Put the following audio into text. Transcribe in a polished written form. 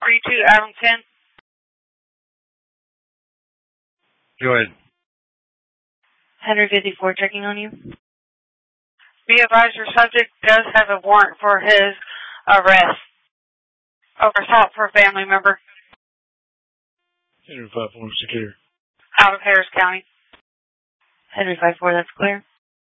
32 Adam 10. Go ahead. Henry 54 checking on you. Be advised your subject does have a warrant for his arrest over assault for a family member. Henry 54 secure. Out of Harris County. Henry 54, that's clear.